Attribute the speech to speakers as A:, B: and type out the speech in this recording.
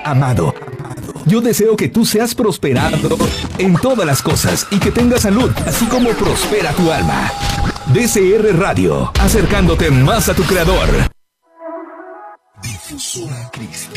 A: amado. Yo deseo que tú seas prosperado en todas las cosas y que tengas salud, así como prospera tu alma. DCR Radio, acercándote más a tu creador. Difusora Cristiana.